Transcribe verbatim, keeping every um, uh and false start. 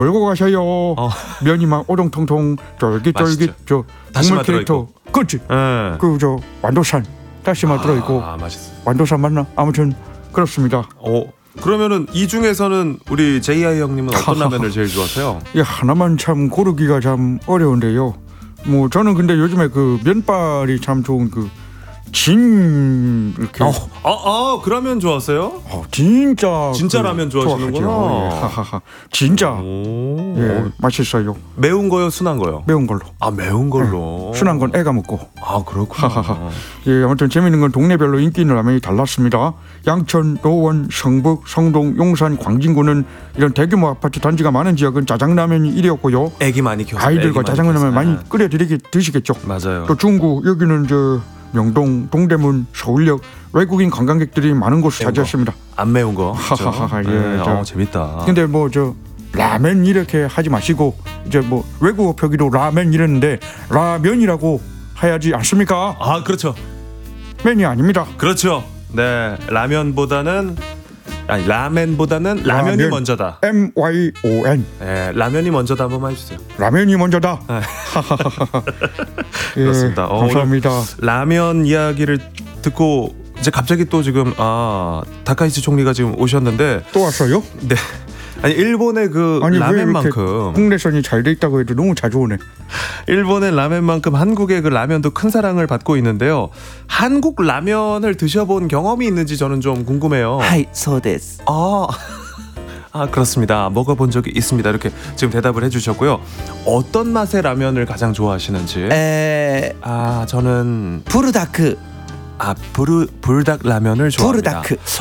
몰고 가셔요. 어. 면이 막 오동통통 쫄깃쫄깃 저 다시마 국물 캐릭터. 그렇지. 네. 그 저 완도산 다시마 아, 들어있고. 아, 맛있어. 완도산 맞나? 아무튼 그렇습니다. 어, 그러면은 이 중에서는 우리 제이아이 형님은 어떤 라면을 제일 좋아하세요? 이 하나만 참 고르기가 참 어려운데요. 뭐 저는 근데 요즘에 그 면발이 참 좋은 그 진 이렇게 어, 아, 아, 그 라면 좋아하세요? 어, 진짜 진짜 그 라면 좋아하시는구나. 좋아하죠. 예, 하하하. 진짜 오. 예, 맛있어요. 매운 거요, 순한 거요? 매운 걸로. 아, 매운 걸로. 순한 건 애가 먹고. 아, 그렇구나. 하하하. 예, 아무튼 재밌는 건 동네별로 인기 있는 라면이 달랐습니다. 양천, 노원, 성북, 성동, 용산, 광진구는 이런 대규모 아파트 단지가 많은 지역은 짜장라면이 일이었고요. 애기 많이 키워서 아이들과 짜장라면 많이 끓여 드리게 드시겠죠. 맞아요. 또 중구 여기는 저 명동, 동대문, 서울역 외국인 관광객들이 많은 곳을 매운 거. 차지했습니다. 안 매운 거. 그렇죠? 하하하, 예, 네, 저- 어, 재밌다. 근데 뭐 저 라면 이렇게 하지 마시고 이제 뭐 외국어 표기도 라면 이랬는데 라면이라고 해야지 않습니까? 아, 그렇죠. 면이 아닙니다. 그렇죠. 네, 라면보다는 아니 라멘보다는 라면이 라면. 먼저다. 엠 와이 오 엔 네, 라면이 먼저다 한번만 해주세요. 라면이 먼저다. 네. 예, 그렇습니다. 어, 감사합니다. 라면 이야기를 듣고 이제 갑자기 또 지금 아 다카이치 총리가 지금 오셨는데 또 왔어요? 네. 아니 일본의 그 아니 왜 이렇게 라면만큼 국내선이 잘 돼 있다고 해도 너무 자주 오네. 일본의 라면만큼 한국의 그 라면도 큰 사랑을 받고 있는데요. 한국 라면을 드셔본 경험이 있는지 저는 좀 궁금해요. はい、そうです。 아, 아 그렇습니다. 먹어본 적이 있습니다. 이렇게 지금 대답을 해주셨고요. 어떤 맛의 라면을 가장 좋아하시는지. え 아 저는 ー、プルダック、 아 부르 불닭 라면을 プル 좋아합니다. ダック。